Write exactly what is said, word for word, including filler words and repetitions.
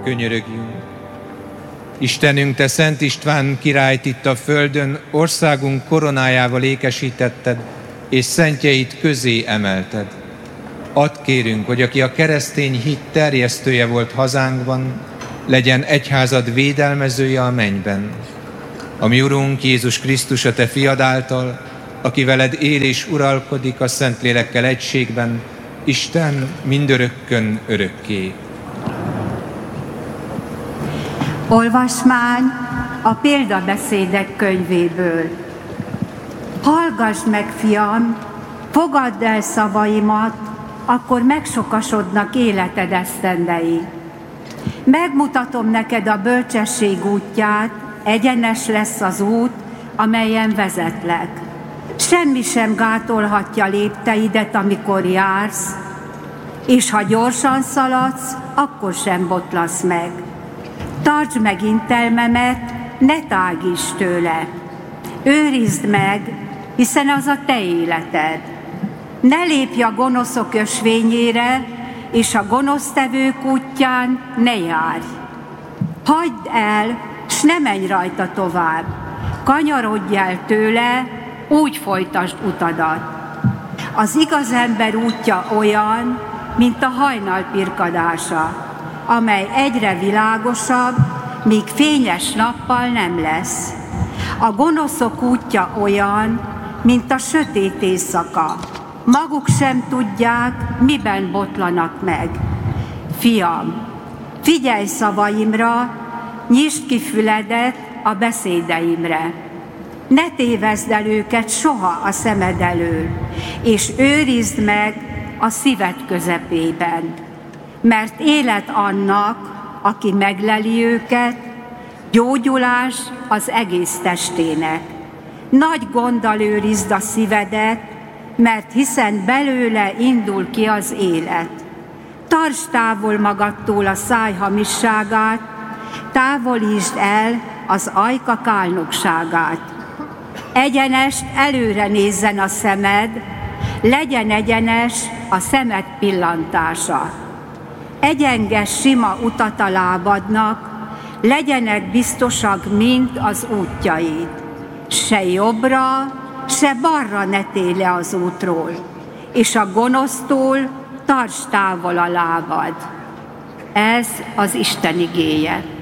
könyörögjünk. Istenünk, Te Szent István királyt itt a földön országunk koronájával ékesítetted, és szentjeit közé emelted. Add kérünk, hogy aki a keresztény hit terjesztője volt hazánkban, legyen egyházad védelmezője a mennyben. A mi Urunk Jézus Krisztus, a Te fiad által, aki veled él és uralkodik a Szentlélekkel egységben, Isten mindörökkön örökké. Olvasmány a példabeszédek könyvéből. Hallgass meg, fiam, fogadd el szavaimat, akkor megsokasodnak életed esztendei. Megmutatom neked a bölcsesség útját, egyenes lesz az út, amelyen vezetlek. Semmi sem gátolhatja lépteidet, amikor jársz, és ha gyorsan szaladsz, akkor sem botlasz meg. Tartsd meg intelmemet, ne tágíts tőle. Őrizd meg, hiszen az a te életed. Ne lépj a gonoszok ösvényére, és a gonosztevők útján ne járj. Hagyd el, s ne menj rajta tovább. Kanyarodj el tőle, úgy folytasd utadat. Az igaz ember útja olyan, mint a hajnal pirkadása, amely egyre világosabb, míg fényes nappal nem lesz. A gonoszok útja olyan, mint a sötét éjszaka. Maguk sem tudják, miben botlanak meg. Fiam, figyelj szavaimra, nyisd ki füledet a beszédeimre. Ne tévezd el őket soha a szemed elől, és őrizd meg a szíved közepében. Mert élet annak, aki megleli őket, gyógyulás az egész testének. Nagy gonddal őrizd a szívedet, mert hiszen belőle indul ki az élet. Tartsd távol magadtól a száj hamisságát, távolítsd el az ajkak álnokságát. Egyenest előre nézzen a szemed, legyen egyenes a szemed pillantása. Egyenges sima utat a lábadnak, legyenek biztosak mind az útjaid. Se jobbra, se balra ne tély le az útról, és a gonosztól tartsd távol a lábad. Ez az Isten igéje.